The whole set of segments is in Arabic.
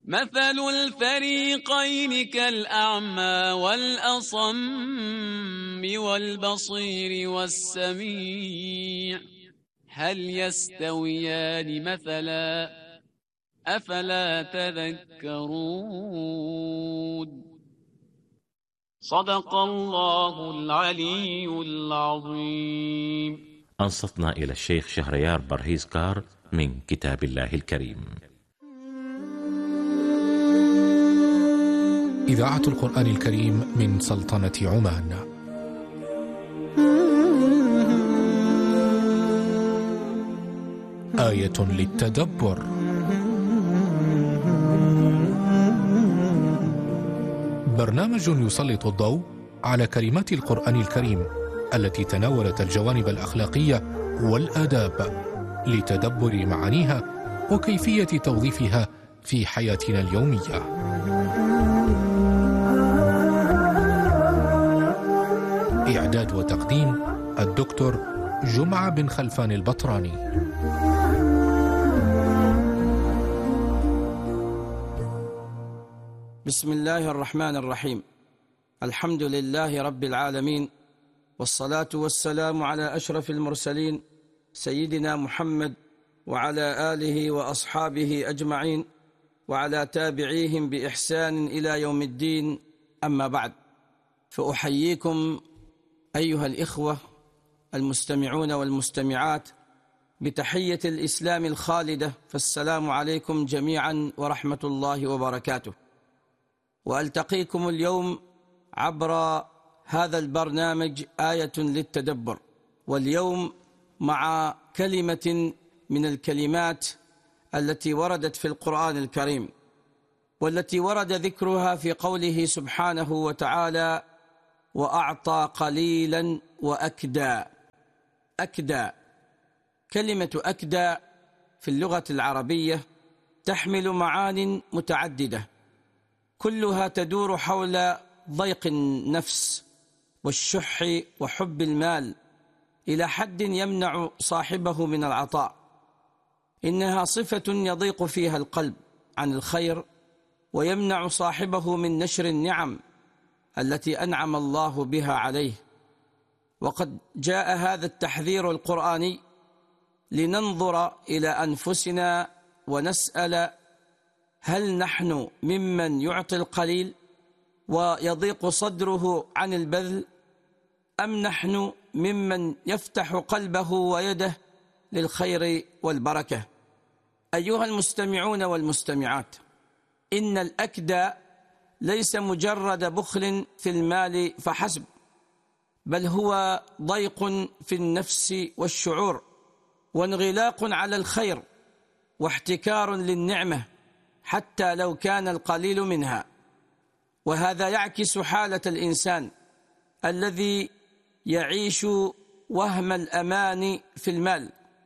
مثل الفريقين كالأعمى والأصم والبصير والسميع هل يستويان مثلا أفلا تذكرون صدق الله العلي العظيم. أنصتنا إلى الشيخ شهريار برهيزكار من كتاب الله الكريم. إذاعة القرآن الكريم من سلطنة عمان. آية للتدبر. برنامج يسلط الضوء على كلمات القرآن الكريم التي تناولت الجوانب الأخلاقية والآداب لتدبر معانيها وكيفية توظيفها في حياتنا اليومية. إعداد وتقديم الدكتور جمعة بن خلفان البطراني. بسم الله الرحمن الرحيم. الحمد لله رب العالمين، والصلاة والسلام على أشرف المرسلين سيدنا محمد وعلى آله وأصحابه أجمعين وعلى تابعيهم بإحسان إلى يوم الدين. أما بعد، فأحييكم أيها الإخوة المستمعون والمستمعات بتحية الإسلام الخالدة، فالسلام عليكم جميعا ورحمة الله وبركاته. وألتقيكم اليوم عبر هذا البرنامج آية للتدبر، واليوم مع كلمة من الكلمات التي وردت في القرآن الكريم، والتي ورد ذكرها في قوله سبحانه وتعالى: وأعطى قليلا وأكدى. أكدى، كلمة أكدى في اللغة العربية تحمل معان متعددة، كلها تدور حول ضيق النفس والشح وحب المال إلى حد يمنع صاحبه من العطاء. إنها صفة يضيق فيها القلب عن الخير، ويمنع صاحبه من نشر النعم التي أنعم الله بها عليه. وقد جاء هذا التحذير القرآني لننظر إلى أنفسنا ونسأل: هل نحن ممن يعطي القليل ويضيق صدره عن البذل، أم نحن ممن يفتح قلبه ويده للخير والبركة؟ أيها المستمعون والمستمعات، إن الأكدى ليس مجرد بخل في المال فحسب، بل هو ضيق في النفس والشعور، وانغلاق على الخير، واحتكار للنعمة حتى لو كان القليل منها. وهذا يعكس حالة الإنسان الذي يعيش وهم الأمان في المال،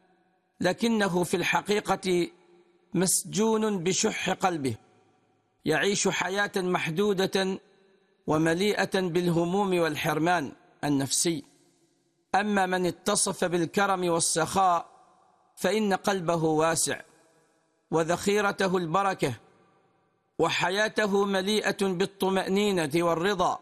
لكنه في الحقيقة مسجون بشح قلبه، يعيش حياة محدودة ومليئة بالهموم والحرمان النفسي. أما من اتصف بالكرم والسخاء فإن قلبه واسع، وذخيرته البركة، وحياته مليئة بالطمأنينة والرضا.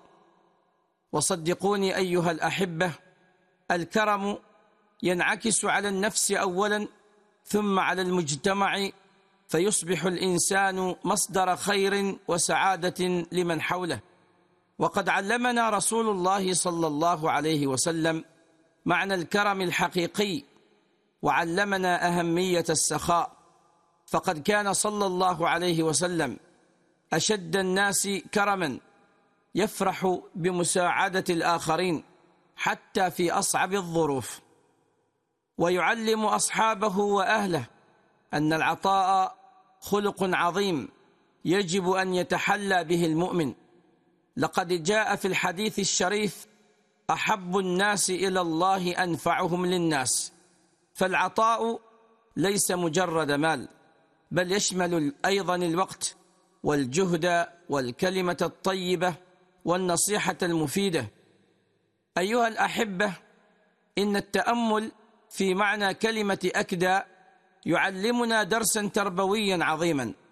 وصدقوني أيها الأحبة، الكرم ينعكس على النفس أولا ثم على المجتمع، فيصبح الإنسان مصدر خير وسعادة لمن حوله. وقد علمنا رسول الله صلى الله عليه وسلم معنى الكرم الحقيقي، وعلمنا أهمية السخاء، فقد كان صلى الله عليه وسلم أشد الناس كرما، يفرح بمساعدة الآخرين حتى في أصعب الظروف، ويعلم أصحابه وأهله أن العطاء خلق عظيم يجب أن يتحلى به المؤمن. لقد جاء في الحديث الشريف: أحب الناس إلى الله أنفعهم للناس. فالعطاء ليس مجرد مال، بل يشمل أيضا الوقت والجهد والكلمة الطيبة والنصيحة المفيدة. أيها الأحبة، إن التأمل في معنى كلمة أكدى يعلمنا درسا تربويا عظيما،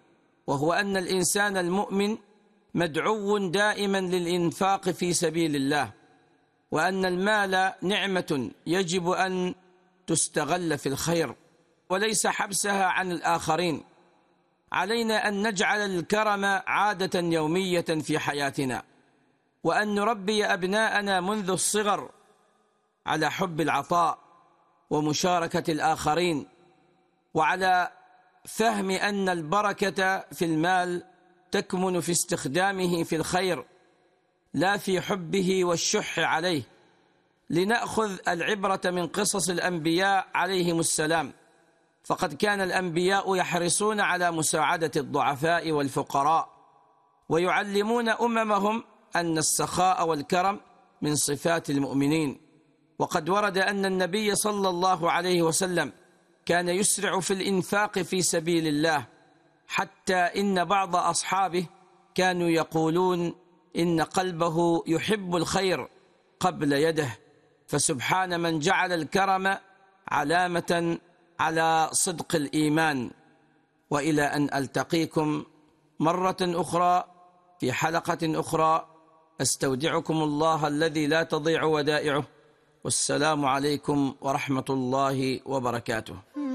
وهو أن الإنسان المؤمن مدعو دائما للإنفاق في سبيل الله، وأن المال نعمة يجب أن تستغل في الخير وليس حبسها عن الآخرين. علينا أن نجعل الكرم عادة يومية في حياتنا، وأن نربي أبناءنا منذ الصغر على حب العطاء ومشاركة الآخرين، وعلى فهم أن البركة في المال تكمن في استخدامه في الخير لا في حبه والشح عليه. لنأخذ العبرة من قصص الأنبياء عليهم السلام، فقد كان الأنبياء يحرصون على مساعدة الضعفاء والفقراء، ويعلمون أممهم أن السخاء والكرم من صفات المؤمنين. وقد ورد أن النبي صلى الله عليه وسلم كان يسرع في الإنفاق في سبيل الله، حتى إن بعض أصحابه كانوا يقولون إن قلبه يحب الخير قبل يده. فسبحان من جعل الكرم علامة على صدق الإيمان. وإلى أن ألتقيكم مرة أخرى في حلقة أخرى، أستودعكم الله الذي لا تضيع ودائعه، والسلام عليكم ورحمة الله وبركاته.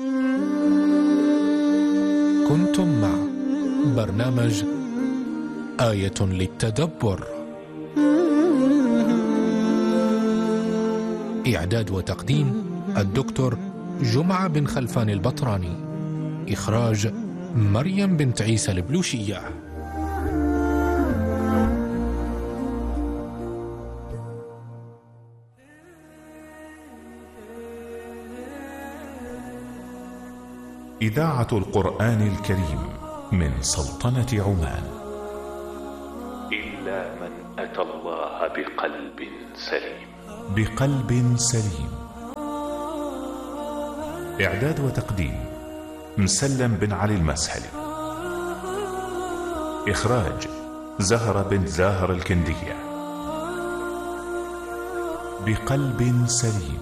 كنتم مع برنامج آية للتدبر، إعداد وتقديم الدكتور جمعة بن خلفان البطراني، إخراج مريم بنت عيسى البلوشية. إذاعة القرآن الكريم من سلطنة عمان. إلا من أتى الله بقلب سليم. بقلب سليم. إعداد وتقديم مسلم بن علي المسحلي. إخراج زهرة بن زاهر الكندية. بقلب سليم.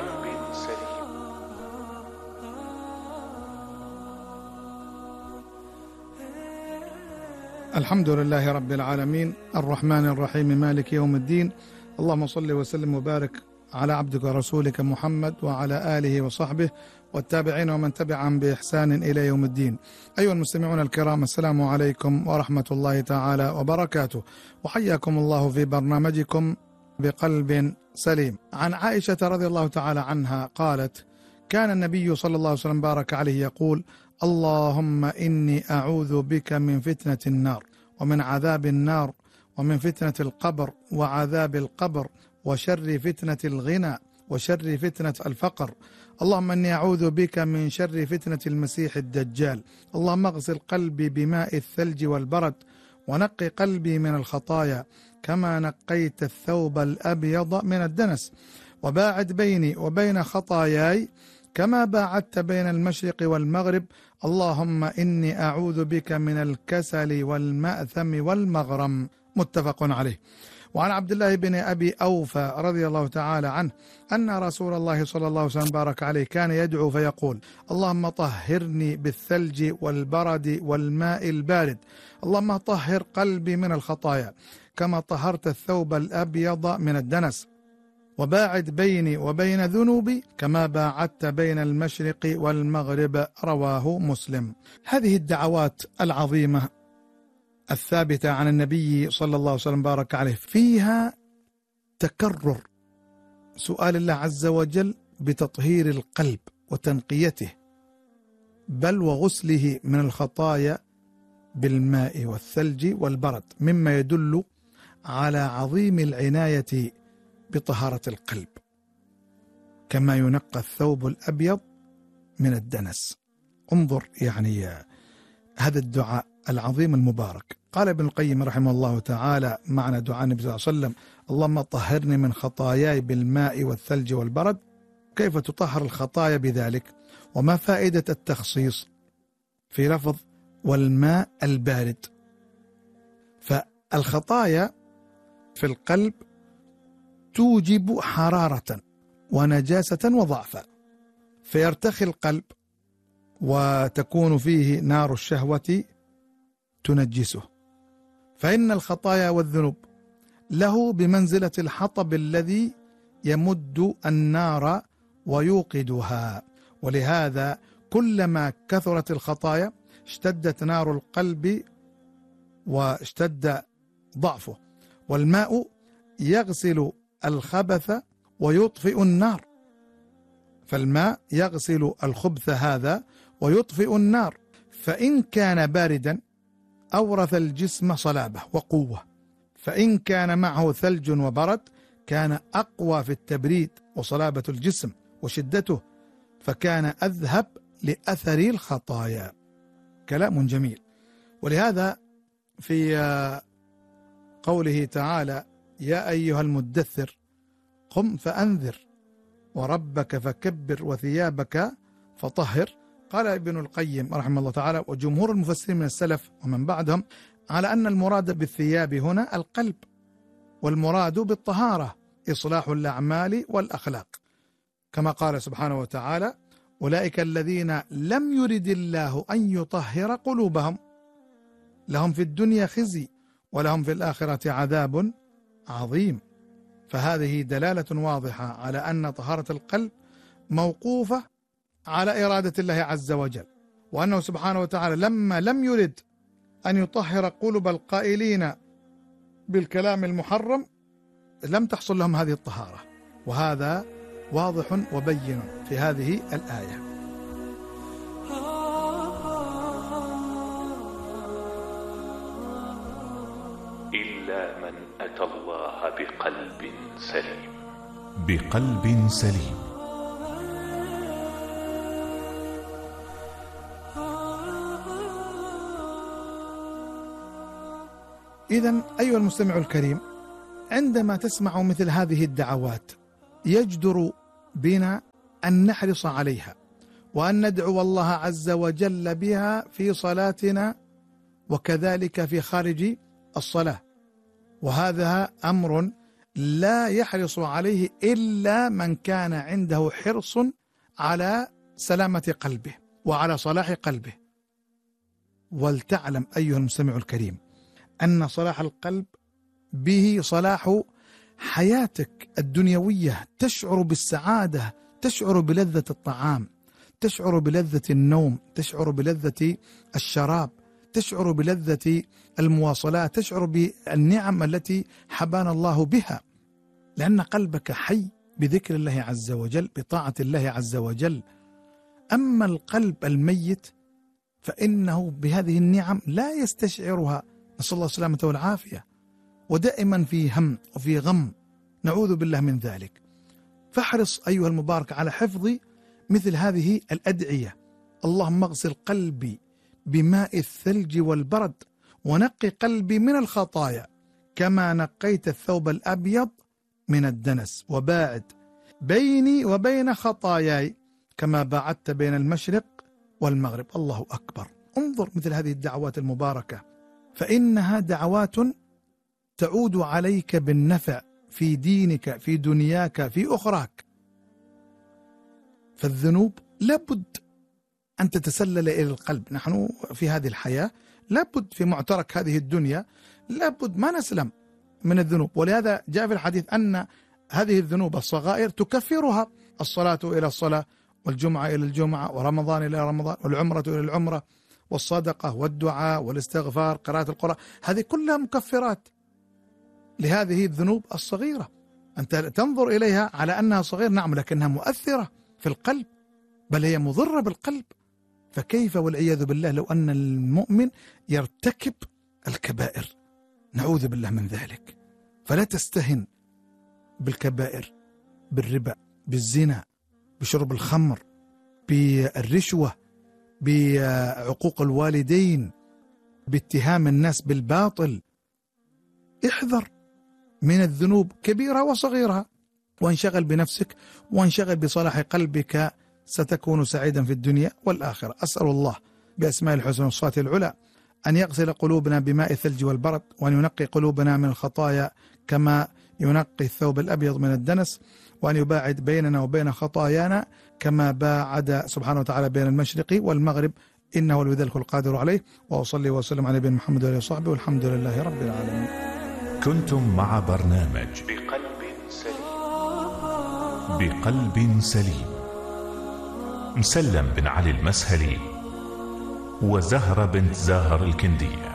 الحمد لله رب العالمين، الرحمن الرحيم، مالك يوم الدين. اللهم صل وسلم وبارك على عبدك ورسولك محمد وعلى آله وصحبه والتابعين ومن تبعهم بإحسان إلى يوم الدين. أيها المستمعون الكرام، السلام عليكم ورحمة الله تعالى وبركاته، وحياكم الله في برنامجكم بقلب سليم. عن عائشة رضي الله تعالى عنها قالت: كان النبي صلى الله عليه وسلم بارك عليه يقول: اللهم إني أعوذ بك من فتنة النار ومن عذاب النار ومن فتنة القبر وعذاب القبر وشر فتنة الغنى وشر فتنة الفقر. اللهم إني أعوذ بك من شر فتنة المسيح الدجال. اللهم اغسل قلبي بماء الثلج والبرد ونقي قلبي من الخطايا كما نقيت الثوب الأبيض من الدنس، وباعد بيني وبين خطاياي كما باعدت بين المشرق والمغرب. اللهم إني أعوذ بك من الكسل والمأثم والمغرم. متفق عليه. وعن عبد الله بن أبي أوفى رضي الله تعالى عنه أن رسول الله صلى الله عليه وسلم بارك عليه كان يدعو فيقول: اللهم طهرني بالثلج والبرد والماء البارد. اللهم طهر قلبي من الخطايا كما طهرت الثوب الأبيض من الدنس، وباعد بيني وبين ذنوبي كما باعدت بين المشرق والمغرب. رواه مسلم. هذه الدعوات العظيمة الثابتة عن النبي صلى الله عليه وسلم بارك عليه فيها تكرر سؤال الله عز وجل بتطهير القلب وتنقيته، بل وغسله من الخطايا بالماء والثلج والبرد، مما يدل على عظيم العناية بطهارة القلب كما ينقى الثوب الأبيض من الدنس. انظر يعني هذا الدعاء العظيم المبارك. قال ابن القيم رحمه الله تعالى معنى دعاء النبي صلى الله عليه وسلم: اللهم طهرني من خطاياي بالماء والثلج والبرد. كيف تطهر الخطايا بذلك؟ وما فائدة التخصيص في لفظ والماء البارد؟ فالخطايا في القلب توجب حرارة ونجاسة وضعفا، فيرتخي القلب وتكون فيه نار الشهوة تنجسه، فإن الخطايا والذنوب له بمنزلة الحطب الذي يمد النار ويوقدها، ولهذا كلما كثرت الخطايا اشتدت نار القلب واشتد ضعفه، والماء يغسل الخبث ويطفئ النار، فالماء يغسل الخبث هذا ويطفئ النار، فإن كان باردا أورث الجسم صلابة وقوة، فإن كان معه ثلج وبرد كان أقوى في التبريد وصلابة الجسم وشدته، فكان أذهب لأثر الخطايا. كلام جميل. ولهذا في قوله تعالى: يا أيها المدثر قم فأنذر وربك فكبر وثيابك فطهر، قال ابن القيم رحمه الله تعالى وجمهور المفسرين من السلف ومن بعدهم على أن المراد بالثياب هنا القلب، والمراد بالطهارة إصلاح الأعمال والأخلاق، كما قال سبحانه وتعالى: أولئك الذين لم يرد الله أن يطهر قلوبهم لهم في الدنيا خزي ولهم في الآخرة عذاب عظيم. فهذه دلالة واضحة على أن طهارة القلب موقوفة على إرادة الله عز وجل، وأنه سبحانه وتعالى لما لم يرد أن يطهر قلوب القائلين بالكلام المحرم لم تحصل لهم هذه الطهارة، وهذا واضح وبين في هذه الآية. إلا من أتى الله بقلب سليم. بقلب سليم. إذن أيها المستمع الكريم، عندما تسمع مثل هذه الدعوات يجدر بنا أن نحرص عليها وأن ندعو الله عز وجل بها في صلاتنا وكذلك في خارج الصلاة، وهذا أمر لا يحرص عليه إلا من كان عنده حرص على سلامة قلبه وعلى صلاح قلبه. ولتعلم أيها المستمع الكريم أن صلاح القلب به صلاح حياتك الدنيوية، تشعر بالسعادة، تشعر بلذة الطعام، تشعر بلذة النوم، تشعر بلذة الشراب، تشعر بلذة المواصلات، تشعر بالنعم التي حبانا الله بها، لأن قلبك حي بذكر الله عز وجل، بطاعة الله عز وجل. أما القلب الميت فإنه بهذه النعم لا يستشعرها، نسأل الله السلامة والعافية، ودائما في هم وفي غم، نعوذ بالله من ذلك. فاحرص أيها المبارك على حفظ مثل هذه الأدعية: اللهم اغسل قلبي بماء الثلج والبرد ونقي قلبي من الخطايا كما نقيت الثوب الأبيض من الدنس، وباعد بيني وبين خطاياي كما باعدت بين المشرق والمغرب. الله أكبر. انظر مثل هذه الدعوات المباركة، فإنها دعوات تعود عليك بالنفع في دينك، في دنياك، في أخراك. فالذنوب لابد أن تتسلل إلى القلب. نحن في هذه الحياة لابد في معترك هذه الدنيا لابد ما نسلم من الذنوب، ولهذا جاء في الحديث أن هذه الذنوب الصغائر تكفرها الصلاة إلى الصلاة، والجمعة إلى الجمعة، ورمضان إلى رمضان، والعمرة إلى العمرة، والصدقة والدعاء والاستغفار، قراءة القرآن، هذه كلها مكفرات لهذه الذنوب الصغيرة. أنت تنظر إليها على أنها صغيرة، نعم، لكنها مؤثرة في القلب، بل هي مضرة بالقلب. فكيف والعياذ بالله لو أن المؤمن يرتكب الكبائر؟ نعوذ بالله من ذلك. فلا تستهن بالكبائر، بالربا، بالزنا، بشرب الخمر، بالرشوة، بعقوق الوالدين، باتهام الناس بالباطل. احذر من الذنوب كبيرة وصغيرة، وانشغل بنفسك وانشغل بصلاح قلبك، ستكون سعيدا في الدنيا والآخرة. أسأل الله بأسماء الحسنى وصفاته العلى أن يغسل قلوبنا بماء الثلج والبرد، وأن ينقي قلوبنا من الخطايا كما ينقي الثوب الأبيض من الدنس، وأن يباعد بيننا وبين خطايانا كما باعد سبحانه وتعالى بين المشرق والمغرب، إنه ولي ذلك القادر عليه. وأصلي وسلم على نبينا محمد وآله وصحبه، والحمد لله رب العالمين. كنتم مع برنامج بقلب سليم، مسلم بن علي المسهلي وزهرة بنت زاهر الكندية.